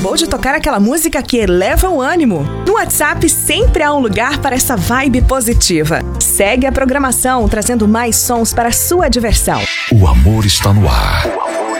acabou de tocar aquela música que eleva o ânimo. No WhatsApp sempre há um lugar para essa vibe positiva. Segue a programação, trazendo mais sons para a sua diversão. O amor está no ar.